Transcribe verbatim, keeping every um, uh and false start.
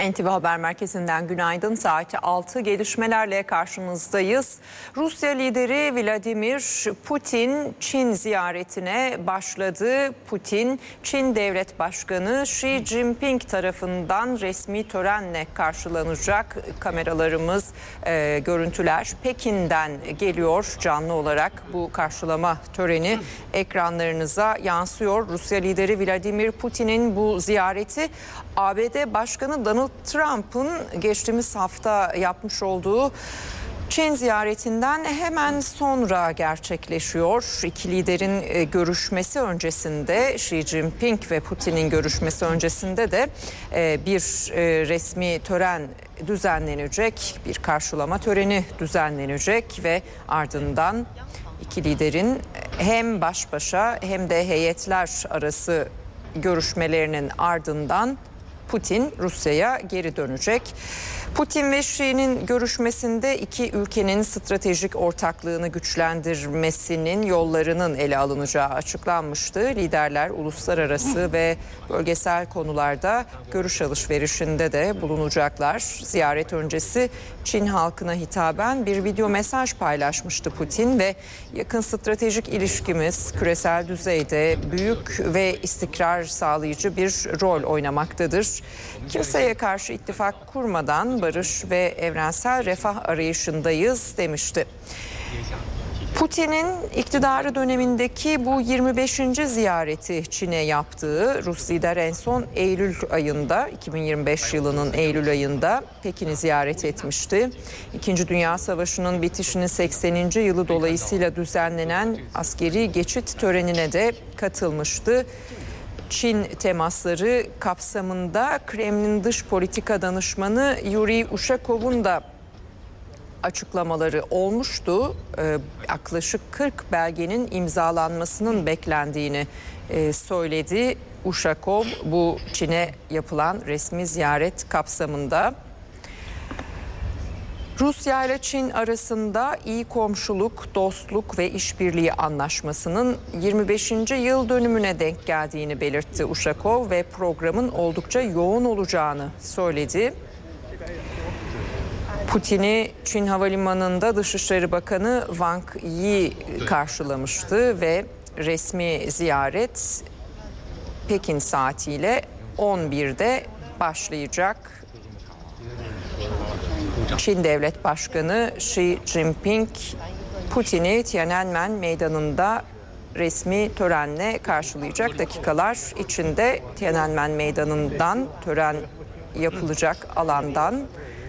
N T V Haber Merkezi'nden günaydın. Saati altı gelişmelerle karşınızdayız. Rusya lideri Vladimir Putin Çin ziyaretine başladı. Putin, Çin Devlet Başkanı Xi Jinping tarafından resmi törenle karşılanacak. Kameralarımız, e, görüntüler Pekin'den geliyor canlı olarak. Bu karşılama töreni ekranlarınıza yansıyor. Rusya lideri Vladimir Putin'in bu ziyareti A B D Başkanı Donald Trump'ın geçtiğimiz hafta yapmış olduğu Çin ziyaretinden hemen sonra gerçekleşiyor. İki liderin görüşmesi öncesinde, Xi Jinping ve Putin'in görüşmesi öncesinde de bir resmi tören düzenlenecek, bir karşılama töreni düzenlenecek ve ardından iki liderin hem baş başa hem de heyetler arası görüşmelerinin ardından Putin Rusya'ya geri dönecek. Putin ve Xi'nin görüşmesinde iki ülkenin stratejik ortaklığını güçlendirmesinin yollarının ele alınacağı açıklanmıştı. Liderler uluslararası ve bölgesel konularda görüş alışverişinde de bulunacaklar. Ziyaret öncesi Çin halkına hitaben bir video mesaj paylaşmıştı Putin ve yakın stratejik ilişkimiz küresel düzeyde büyük ve istikrar sağlayıcı bir rol oynamaktadır. Kimseye karşı ittifak kurmadan barış ve evrensel refah arayışındayız demişti. Putin'in iktidarı dönemindeki bu yirmi beşinci ziyareti Çin'e yaptığı, Rus lider en son Eylül ayında, iki bin yirmi beş yılının Eylül ayında Pekin'i ziyaret etmişti. İkinci Dünya Savaşı'nın bitişinin sekseninci yılı dolayısıyla düzenlenen askeri geçit törenine de katılmıştı. Çin temasları kapsamında Kremlin dış politika danışmanı Yuri Ushakov'un da açıklamaları olmuştu. Ee, yaklaşık kırk belgenin imzalanmasının beklendiğini e, söyledi Ushakov bu Çin'e yapılan resmi ziyaret kapsamında. Rusya ile Çin arasında iyi komşuluk, dostluk ve işbirliği anlaşmasının yirmi beşinci yıl dönümüne denk geldiğini belirtti Ushakov ve programın oldukça yoğun olacağını söyledi. Putin'i Çin Havalimanı'nda Dışişleri Bakanı Wang Yi karşılamıştı ve resmi ziyaret Pekin saatiyle on birde başlayacak. Çin Devlet Başkanı Xi Jinping, Putin'i Tiananmen Meydanı'nda resmi törenle karşılayacak. Dakikalar içinde Tiananmen Meydanı'ndan, tören yapılacak alandan